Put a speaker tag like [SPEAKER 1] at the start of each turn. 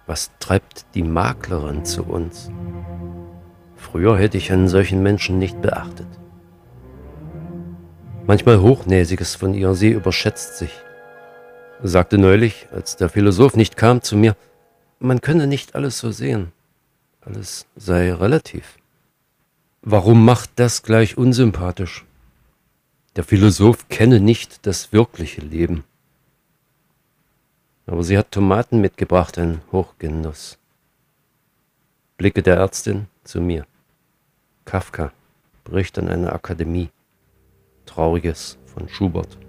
[SPEAKER 1] Was treibt die Maklerin zu uns? Früher hätte ich einen solchen Menschen nicht beachtet. Manchmal Hochnäsiges von ihr, sie überschätzt sich. Sagte neulich, als der Philosoph nicht kam, zu mir, man könne nicht alles so sehen. Alles sei relativ. Warum macht das gleich unsympathisch? Der Philosoph kenne nicht das wirkliche Leben. Aber sie hat Tomaten mitgebracht, ein Hochgenuss. Blicke der Ärztin zu mir. Kafka bricht an einer Akademie. Trauriges von Schubert.